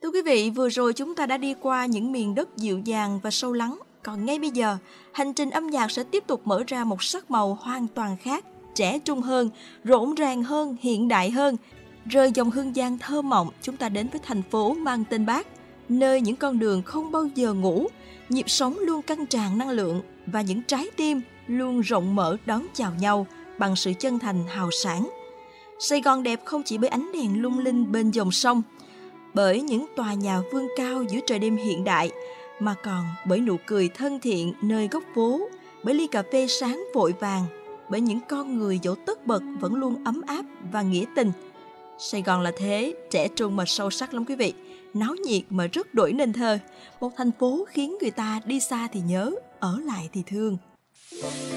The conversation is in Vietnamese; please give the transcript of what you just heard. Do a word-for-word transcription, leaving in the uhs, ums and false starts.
Thưa quý vị, vừa rồi chúng ta đã đi qua những miền đất dịu dàng và sâu lắng. Còn ngay bây giờ, hành trình âm nhạc sẽ tiếp tục mở ra một sắc màu hoàn toàn khác, trẻ trung hơn, rộn ràng hơn, hiện đại hơn. Rời dòng hương giang thơ mộng, chúng ta đến với thành phố mang tên Bác, nơi những con đường không bao giờ ngủ, nhịp sống luôn căng tràn năng lượng và những trái tim luôn rộng mở đón chào nhau bằng sự chân thành hào sảng. Sài Gòn đẹp không chỉ bởi ánh đèn lung linh bên dòng sông, bởi những tòa nhà vươn cao giữa trời đêm hiện đại, mà còn bởi nụ cười thân thiện nơi góc phố, bởi ly cà phê sáng vội vàng, bởi những con người dẫu tất bật vẫn luôn ấm áp và nghĩa tình. Sài Gòn là thế, trẻ trung mà sâu sắc lắm quý vị, náo nhiệt mà rất đổi nên thơ. Một thành phố khiến người ta đi xa thì nhớ, ở lại thì thương.